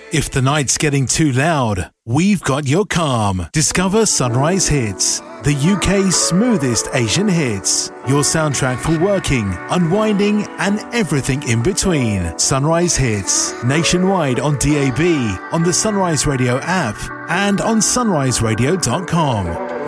If the night's getting too loud, we've got your calm. Discover Sunrise Hits, the UK's smoothest Asian hits. Your soundtrack for working, unwinding, and everything in between. Sunrise Hits, nationwide on DAB, on the Sunrise Radio app, and on sunriseradio.com.